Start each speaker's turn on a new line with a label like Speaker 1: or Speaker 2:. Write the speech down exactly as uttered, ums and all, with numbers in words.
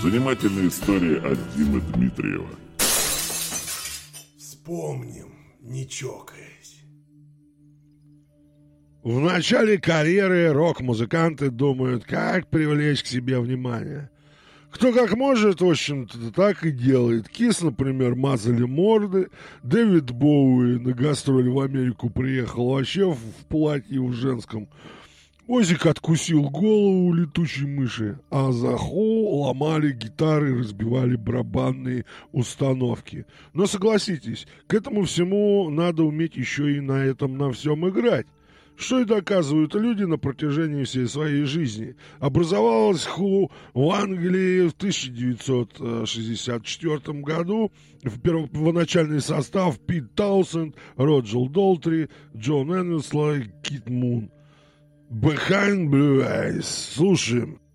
Speaker 1: Занимательная история от Димы Дмитриева.
Speaker 2: Вспомним, не чокаясь.
Speaker 3: В начале карьеры рок-музыканты думают, как привлечь к себе внимание. Кто как может, в общем-то, так и делает. Кис, например, мазали морды. Дэвид Боуи на гастроли в Америку приехал вообще в платье в женском. Озик откусил голову летучей мыши, а Заху ломали гитары, разбивали барабанные установки. Но согласитесь, к этому всему надо уметь еще и на этом на всем играть. Что и доказывают люди на протяжении всей своей жизни. Образовалась Ху в Англии в тысяча девятьсот шестьдесят четвёртом году. В первоначальный состав Пит Таусенд, Роджер Долтри, Джон Эннеслей, Кит Мун. Behind Blue Eyes. Слушаем.